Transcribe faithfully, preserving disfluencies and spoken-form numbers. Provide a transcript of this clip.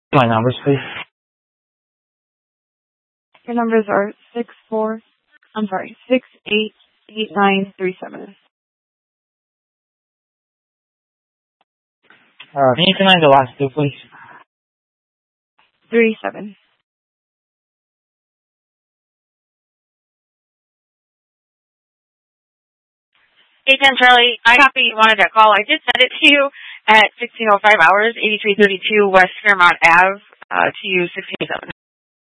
My numbers, please. Your numbers are six four. I'm sorry, six eight eight nine three seven. Uh, can you command the last two, please? Three seven. Hey, ten Charlie, I copy you wanted that call. I did send it to you at sixteen oh five hours, eighty-three thirty-two West Fairmont Ave, uh, to you sixteen oh seven.